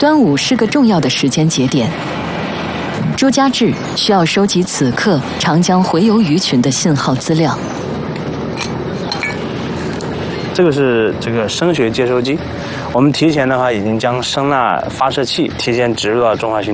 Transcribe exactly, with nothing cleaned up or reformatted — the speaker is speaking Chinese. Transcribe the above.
端午是个重要的时间节点，朱家志需要收集此刻长江洄游鱼群的信号资料。 这个是这个声学接收机，我们提前的话已经将声呐发射器提前植入到中华巡。